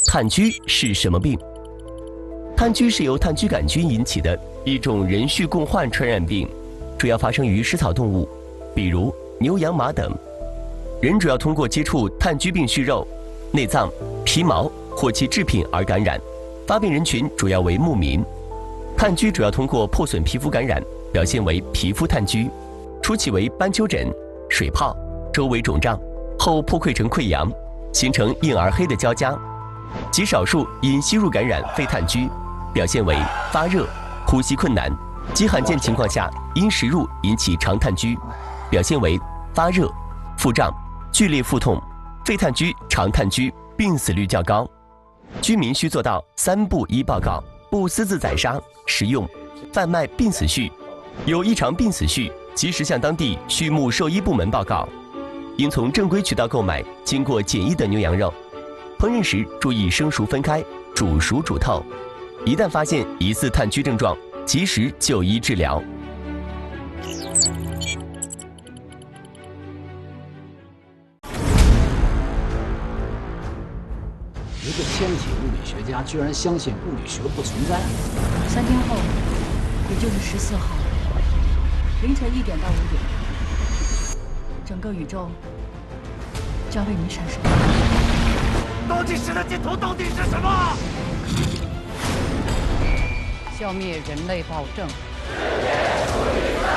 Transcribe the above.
炭疽是什么病？炭疽是由炭疽杆菌引起的一种人畜共患传染病，主要发生于食草动物，比如牛、羊、马等。人主要通过接触炭疽病畜肉、内脏、皮毛或其制品而感染，发病人群主要为牧民。炭疽主要通过破损皮肤感染，表现为皮肤炭疽，初期为斑丘疹、水泡，周围肿胀，后破溃成溃疡，形成硬而黑的胶浆。极少数因吸入感染肺炭疽，表现为发热、呼吸困难。极罕见情况下因食入引起肠炭疽，表现为发热、腹胀、剧烈腹痛。肺炭疽、肠炭疽病死率较高。居民需做到3不1报告，不私自宰杀、食用、贩卖病死畜，有异常病死畜，及时向当地畜牧兽医部门报告。应从正规渠道购买经过检疫的牛羊肉。烹饪时注意生熟分开，煮熟煮透。一旦发现疑似炭疽症状，及时就医治疗。 一个天体物理学家居然相信物理学不存在。 3天后，也就是14号凌晨1点到5点，整个宇宙将为你闪烁。 倒计时的尽头到底是什么？ 消灭人类暴政。